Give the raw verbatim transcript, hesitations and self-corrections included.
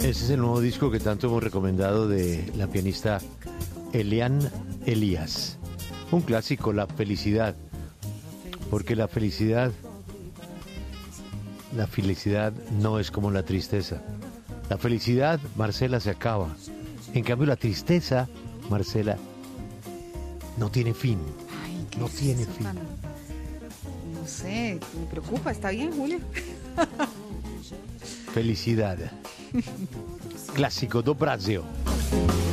Ese es el nuevo disco que tanto hemos recomendado de la pianista Eliane Elias. Un clásico, La Felicidad. Porque la felicidad, la felicidad no es como la tristeza. La felicidad, Marcela, se acaba. En cambio, la tristeza, Marcela, no tiene fin. Ay, ¿qué no es tiene eso fin. tan- No sé, me preocupa. ¿Está bien, Julio? Felicidad. Clásico do Brasil.